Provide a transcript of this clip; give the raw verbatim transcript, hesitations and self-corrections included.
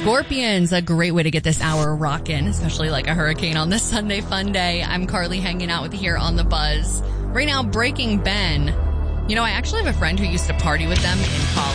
Scorpions, a great way to get this hour rocking, especially like a hurricane on this Sunday fun day. I'm Carly hanging out with you here on The Buzz. Right now, Breaking Ben. You know, I actually have a friend who used to party with them in college.